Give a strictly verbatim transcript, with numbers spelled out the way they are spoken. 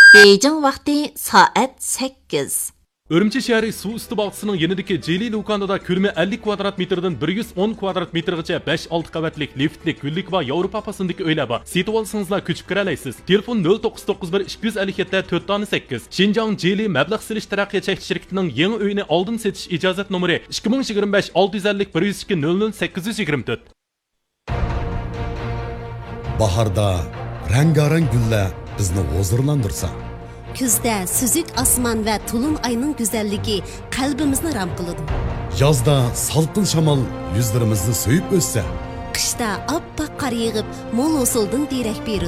Beijing vaqti soat sakkiz. Urumchi shahri suv usti bog'chisining yanidagi Jeli do'konida ko'lami ellik kvadrat metrdan bir yuz o'n kvadrat metrgacha besh olti qavatlik liftli gullik va Yevropa pasındagi uylar bor. Setib olsangizlar ko'chib kira olasiz. Telefon nol to'qqiz to'qqiz bir ikki yuz ellik yetti to'rt sakkiz. Xinjiang Jeli mablag' silish taraqqiyot chekish shirkatining yangi uyini oldin setish ijozat nomeri ikki ming yigirma besh olti yuz ellik bir yuz ikki nol nol sakkiz yuz yigirma to'rt. Baharda rengarenk gullar bizni huzurlandirsa, Kuzda süzük asman ve tulum ayının güzelliği kalbimizni ram kılıdı. Yazda salqin shamol yuzlarimizni so'yib o'tsa, Qishda oppoq qar yig'ib, mo'l usuldin derak beradi.